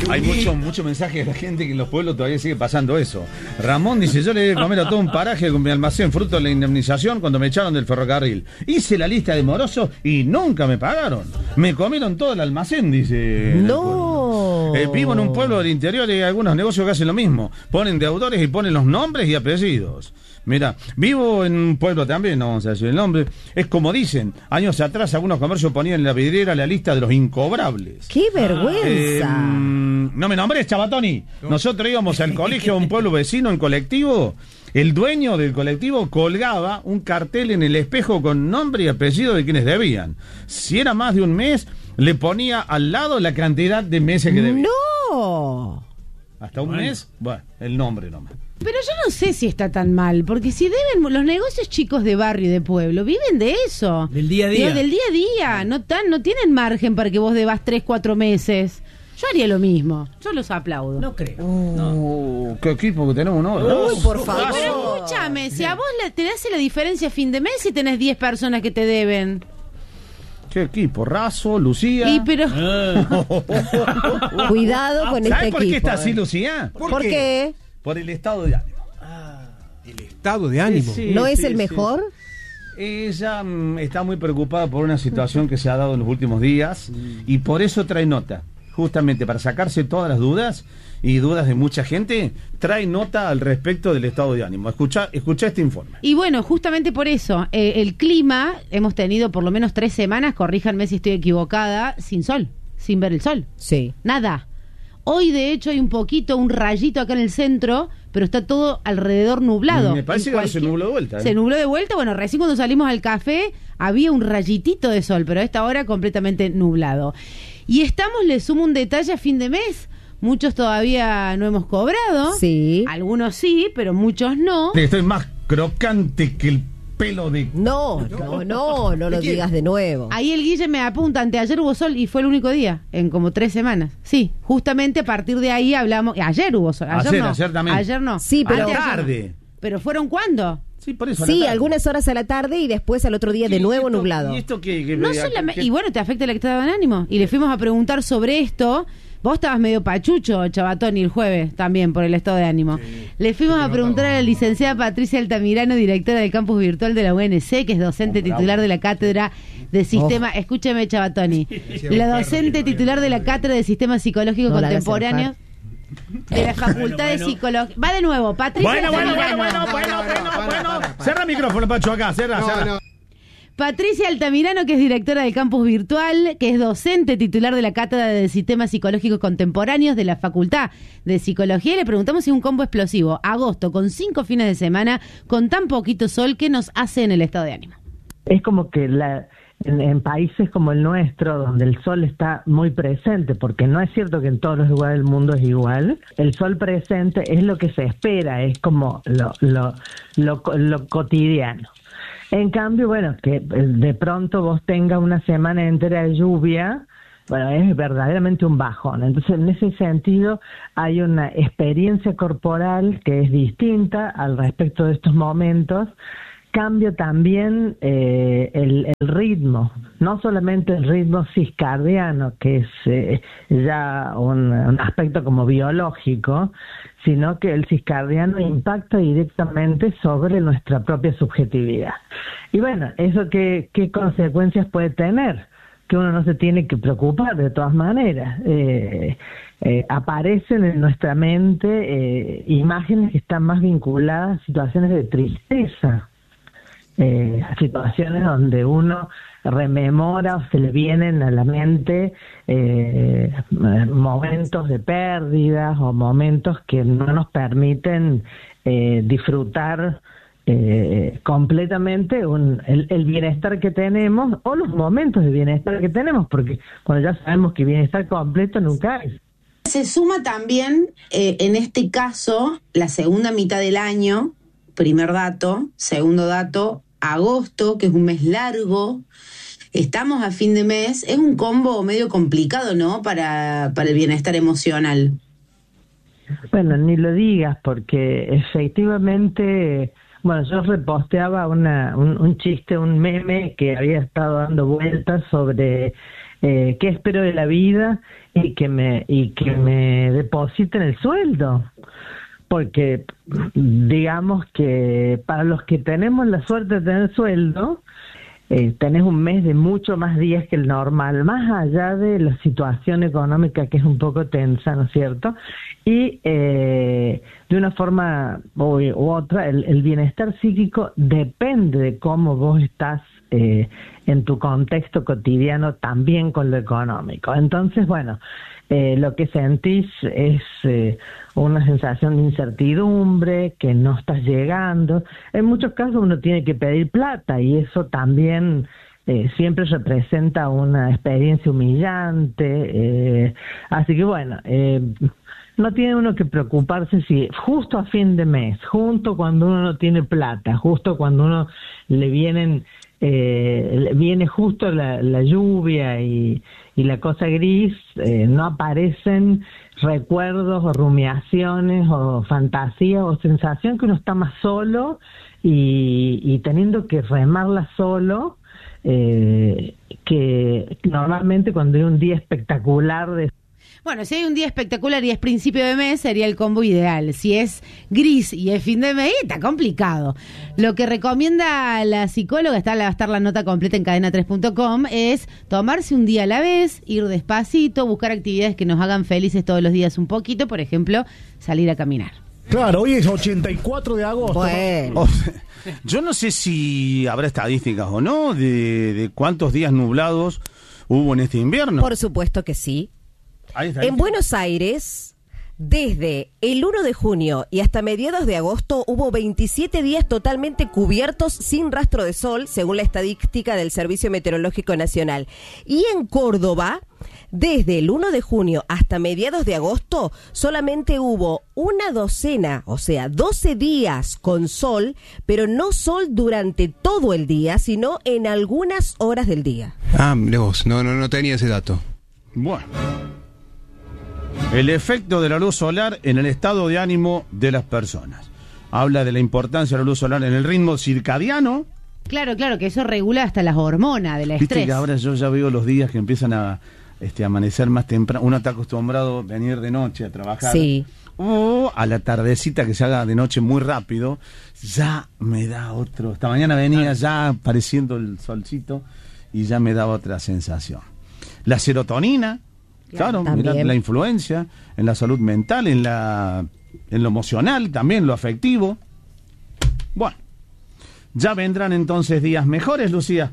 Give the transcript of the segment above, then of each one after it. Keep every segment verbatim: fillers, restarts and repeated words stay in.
Hay mucho, mucho mensaje de la gente que en los pueblos todavía sigue pasando eso. Ramón dice, yo le di de comer a todo un paraje con mi almacén fruto de la indemnización cuando me echaron del ferrocarril. Hice la lista de morosos y nunca me pagaron. Me comieron todo el almacén, dice. No. Eh, vivo en un pueblo del interior y hay algunos negocios que hacen lo mismo. Ponen deudores y ponen los nombres y apellidos. Mira, vivo en un pueblo también, no vamos a decir el nombre. Es como dicen, años atrás algunos comercios ponían en la vidriera la lista de los incobrables. ¡Qué vergüenza! Eh, no me nombres, Chabatoni. Nosotros íbamos al colegio a un pueblo vecino en colectivo. El dueño del colectivo colgaba un cartel en el espejo con nombre y apellido de quienes debían. Si era más de un mes, le ponía al lado la cantidad de meses que debían. ¡No! ¿Hasta un bueno. mes? Bueno, el nombre nomás. Pero yo no sé si está tan mal, porque si deben, los negocios chicos de barrio y de pueblo viven de eso. Del día a día. Digo, del día a día, no tan, no tienen margen para que vos debas tres, cuatro meses. Yo haría lo mismo, yo los aplaudo. No creo. Uh, no. Qué equipo que tenemos, ¿no? Uy, por favor. Pero escúchame, si a vos le, te hace la diferencia a fin de mes y tenés diez personas que te deben. ¿Qué equipo? Razo, Lucía. Y pero... Cuidado con este equipo. ¿Sabes por qué está así, Lucía? ¿Por, ¿Por qué? qué? Por el estado de ánimo. Ah, el estado de ánimo. Sí, ¿No sí, es el sí. mejor? Ella mm, está muy preocupada por una situación que se ha dado en los últimos días y por eso trae nota. Justamente para sacarse todas las dudas y dudas de mucha gente, trae nota al respecto del estado de ánimo. Escucha, escucha este informe. Y bueno, justamente por eso, eh, el clima, hemos tenido por lo menos tres semanas, corríjanme si estoy equivocada, sin sol, sin ver el sol. Sí. Nada. Hoy, de hecho, hay un poquito, un rayito acá en el centro, pero está todo alrededor nublado. Me parece que cualquier... se nubló de vuelta. ¿eh? Se nubló de vuelta. Bueno, recién cuando salimos al café había un rayitito de sol, pero a esta hora completamente nublado. Y estamos, le sumo un detalle a fin de mes. Muchos todavía no hemos cobrado. Sí. Algunos sí, pero muchos no. Estoy más crocante que el pelo de... No, no, no, no lo digas de nuevo. Ahí el Guille me apunta, anteayer hubo sol y fue el único día, en como tres semanas. Sí, justamente a partir de ahí hablamos... Ayer hubo sol, ayer, ayer no. Ayer también. Ayer no. Sí, pero... tarde. No. ¿Pero fueron cuándo? Sí, por eso. Sí, algunas horas a la tarde y después al otro día de nuevo esto, nublado. ¿Y esto qué? qué no qué, solamente... qué... Y bueno, te afecta el estado de ánimo. Y le fuimos a preguntar sobre esto... Vos estabas medio pachucho, Chabatoni, el jueves también por el estado de ánimo. Sí, Le fuimos a preguntar a la licenciada Patricia Altamirano, directora del campus virtual de la U N C, que es docente oh, titular de la cátedra de sistema... Oh. Escúcheme, Chabatoni. La docente titular de la cátedra de sistema psicológico no, contemporáneo de la Facultad bueno, de Psicología. Va de nuevo, Patricia bueno, Altamirano. Bueno, bueno, bueno, bueno, bueno, bueno. Cerra el micrófono, Pacho, acá, cerra, no, cerra. No. Patricia Altamirano, que es directora del campus virtual, que es docente titular de la Cátedra de Sistemas Psicológicos Contemporáneos de la Facultad de Psicología, y le preguntamos si un combo explosivo, agosto, con cinco fines de semana, con tan poquito sol, ¿qué nos hace en el estado de ánimo? Es como que la, en, en países como el nuestro, donde el sol está muy presente, porque no es cierto que en todos los lugares del mundo es igual, el sol presente es lo que se espera, es como lo, lo, lo, lo cotidiano. En cambio, bueno, que de pronto vos tengas una semana entera de lluvia, bueno, es verdaderamente un bajón. Entonces, en ese sentido, hay una experiencia corporal que es distinta al respecto de estos momentos. Cambia también eh, el, el ritmo, no solamente el ritmo circadiano, que es eh, ya un, un aspecto como biológico, sino que el circadiano impacta directamente sobre nuestra propia subjetividad. Y bueno, ¿eso qué, qué consecuencias puede tener? Que uno no se tiene que preocupar de todas maneras. Eh, eh, aparecen en nuestra mente eh, imágenes que están más vinculadas a situaciones de tristeza. Eh, situaciones donde uno rememora o se le vienen a la mente eh, momentos de pérdidas o momentos que no nos permiten eh, disfrutar eh, completamente un, el, el bienestar que tenemos o los momentos de bienestar que tenemos, porque cuando ya sabemos que bienestar completo nunca hay. Se suma también eh, en este caso la segunda mitad del año, primer dato, segundo dato, agosto, que es un mes largo, estamos a fin de mes, es un combo medio complicado, ¿no?, para, para el bienestar emocional. Bueno, ni lo digas, porque efectivamente, bueno, yo reposteaba una, un, un chiste, un meme que había estado dando vueltas sobre eh, qué espero de la vida y que me y que me depositen el sueldo. Porque digamos que para los que tenemos la suerte de tener sueldo, eh, tenés un mes de mucho más días que el normal, más allá de la situación económica que es un poco tensa, ¿no es cierto? Y eh, de una forma u, u otra, el, el bienestar psíquico depende de cómo vos estás eh, en tu contexto cotidiano, también con lo económico. Entonces, bueno, eh, lo que sentís es eh, una sensación de incertidumbre, que no estás llegando. En muchos casos uno tiene que pedir plata y eso también eh, siempre representa una experiencia humillante. Eh, así que bueno, eh, no tiene uno que preocuparse si justo a fin de mes, justo cuando uno no tiene plata, justo cuando uno le vienen eh, viene justo la, la lluvia y, y la cosa gris, eh, no aparecen recuerdos o rumiaciones o fantasías o sensación que uno está más solo y, y teniendo que remarla solo, eh, que normalmente cuando hay un día espectacular de... Bueno, si hay un día espectacular y es principio de mes, sería el combo ideal. Si es gris y es fin de mes, está complicado. Lo que recomienda la psicóloga, está, va a estar la nota completa en cadena tres punto com, es tomarse un día a la vez, ir despacito, buscar actividades que nos hagan felices todos los días un poquito, por ejemplo, salir a caminar. Claro, hoy es ochenta y cuatro de agosto. Bueno. O sea, yo no sé si habrá estadísticas o no de, de cuántos días nublados hubo en este invierno. Por supuesto que sí. Ahí está. En Buenos Aires, desde el uno de junio y hasta mediados de agosto, hubo veintisiete días totalmente cubiertos sin rastro de sol, según la estadística del Servicio Meteorológico Nacional. Y en Córdoba, desde el uno de junio hasta mediados de agosto, solamente hubo una docena, o sea, doce días con sol, pero no sol durante todo el día, sino en algunas horas del día. Ah, mirá vos, no, no, no tenía ese dato. Bueno. El efecto de la luz solar en el estado de ánimo de las personas. Habla de la importancia de la luz solar en el ritmo circadiano. Claro, claro, que eso regula hasta las hormonas del Viste estrés. que ahora yo ya veo los días que empiezan a este, amanecer más temprano. Uno está acostumbrado a venir de noche a trabajar. Sí. O a la tardecita que se haga de noche muy rápido. Ya me da otro. Esta mañana venía ya apareciendo el solcito y ya me daba otra sensación. La serotonina. Claro, Claro, mirá, también. la influencia en la salud mental, en la en lo emocional, también lo afectivo. Bueno, ya vendrán entonces días mejores, Lucía.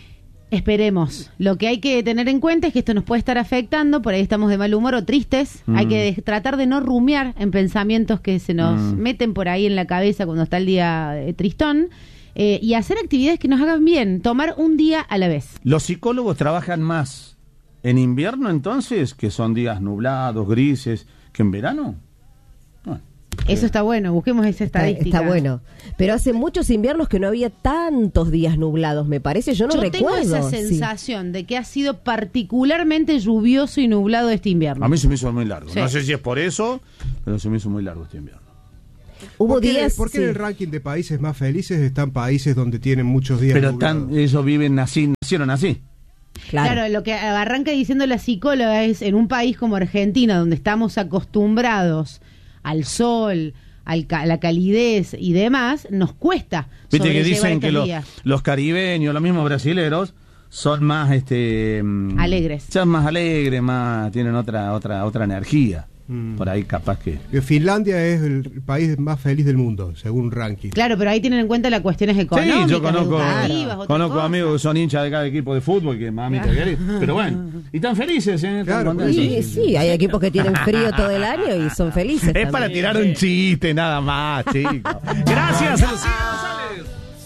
Esperemos. Lo que hay que tener en cuenta es que esto nos puede estar afectando, por ahí estamos de mal humor o tristes. Mm. Hay que de- tratar de no rumiar en pensamientos que se nos Mm. meten por ahí en la cabeza cuando está el día eh, tristón. Eh, y hacer actividades que nos hagan bien, tomar un día a la vez. Los psicólogos trabajan más en invierno entonces, que son días nublados, grises, que en verano. Bueno, Eso está bueno, busquemos esa Está, estadística. está bueno. Pero hace muchos inviernos que no había tantos días nublados, me parece. Yo no Yo recuerdo. tengo esa sí. sensación de que ha sido particularmente lluvioso y nublado este invierno. a mí se me hizo muy largo. Sí. No sé si es por eso, pero se me hizo muy largo este invierno. Hubo ¿Por qué, días. ¿por qué sí. en el ranking de países más felices están países donde tienen muchos días Pero nublados? tan, ellos viven así, nacieron así. Claro. Claro, lo que arranca diciendo la psicóloga es, en un país como Argentina, donde estamos acostumbrados al sol, al ca- a la calidez y demás, nos cuesta Viste que sobrellevar dicen estos que lo- días. los caribeños, los mismos brasileros, son más este mm, Alegres. son más alegres, más tienen otra otra otra energía. Mm. Por ahí capaz que Que Finlandia es el país más feliz del mundo, según un ranking. Claro, pero ahí tienen en cuenta las cuestiones económicas. Sí, yo conozco, educativas, otras conozco cosas. amigos que son hinchas de cada equipo de fútbol, que mamita Claro. querés. Pero bueno, y tan felices, ¿eh? Tan Claro, contentos. Sí, sí, hay equipos que tienen frío todo el año y son felices. Es también. para tirar un chiste, nada más, chicos. Gracias, Lucía González.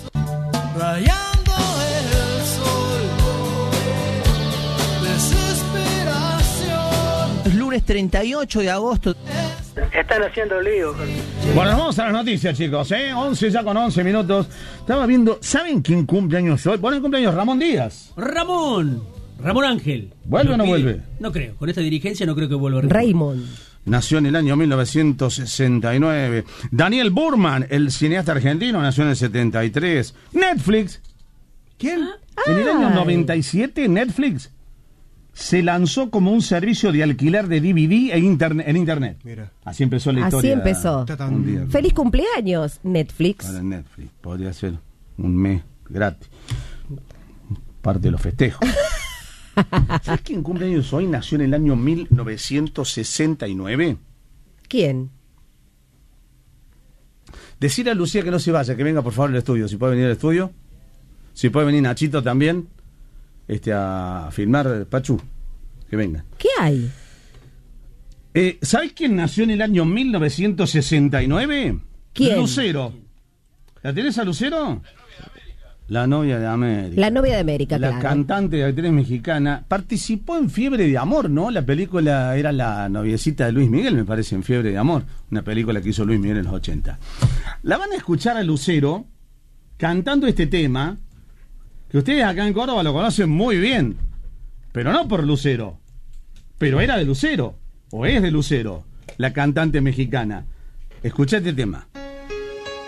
Rayando el sol, desesperación. Es lunes treinta y ocho de agosto. Están haciendo lío. Bueno, vamos a las noticias, chicos, ¿eh? once ya con once minutos. Estaba viendo, ¿saben quién cumple años hoy? Bueno, el cumpleaños Ramón Díaz. Ramón. Ramón Ángel. ¿Vuelve o no Lo pide. vuelve? No creo. Con esta dirigencia no creo que vuelva. Raymond. Nació en el año mil novecientos sesenta y nueve. Daniel Burman, el cineasta argentino, nació en el setenta y tres. Netflix. ¿Quién? En el año Ay. noventa y siete, Netflix se lanzó como un servicio de alquiler de D V D e interne- en internet. Mira. Así empezó la historia. Así empezó. Un día. Feliz cumpleaños, Netflix. Para Netflix. Podría ser un mes gratis. Parte de los festejos. ¿Sabes quién cumpleaños hoy? Nació en el año mil novecientos sesenta y nueve. ¿Quién? Decir a Lucía que no se vaya, que venga por favor al estudio. Si puede venir al estudio. Si puede venir Nachito también. Este, a filmar, Pachu. Que venga. ¿Qué hay? Eh, ¿Sabes quién nació en el año mil novecientos sesenta y nueve? ¿Quién? Lucero. ¿La tenés a Lucero? La novia de América. La novia de América, La claro. cantante de actriz mexicana. Participó en Fiebre de Amor, ¿no? La película era la noviecita de Luis Miguel, me parece, en Fiebre de Amor. Una película que hizo Luis Miguel en los ochenta. La van a escuchar a Lucero cantando este tema, que ustedes acá en Córdoba lo conocen muy bien. Pero no por Lucero. Pero era de Lucero. O es de Lucero, la cantante mexicana. Escuchá este tema.